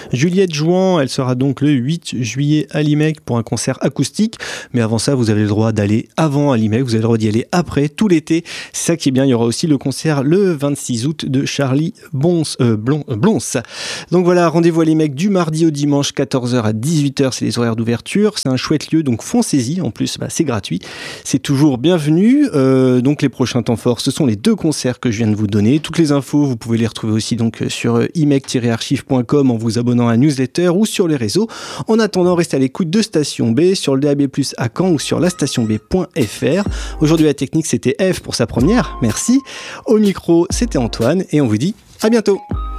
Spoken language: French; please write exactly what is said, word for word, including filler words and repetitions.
Juliette Jouan, elle sera donc le huit juillet à l'I M E C pour un concert acoustique. Mais avant ça, vous avez le droit d'aller avant à l'I M E C, vous avez le droit d'y aller après, tout l'été. C'est ça qui est bien. Il y aura aussi le concert le vingt-six août de Charlie Bons, euh, Blon, euh, Blons. Donc voilà, rendez-vous à l'I M E C du mardi au dimanche, quatorze heures à dix-huit heures, c'est les horaires d'ouverture. C'est un chouette lieu, donc foncez-y. En plus, bah, c'est gratuit. C'est toujours bienvenu. Euh, donc les prochains temps forts, ce sont les deux concerts que je viens de vous donner. Toutes les infos, vous pouvez les retrouver aussi donc sur i m e c tiret archive point com en vous abonnant à la newsletter ou sur les réseaux. En attendant, restez à l'écoute de Station B sur le D A B plus, à Caen ou sur la station b point f r. Aujourd'hui, la technique, c'était Eve pour sa première. Merci. Au micro, c'était Antoine et on vous dit à bientôt.